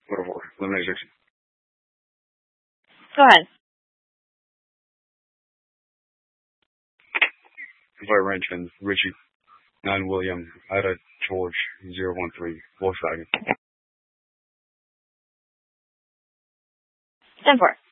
elimination. Go ahead. Fire Ranchman, Richie, 9 William, Ida George, 013, Volkswagen. 10-4.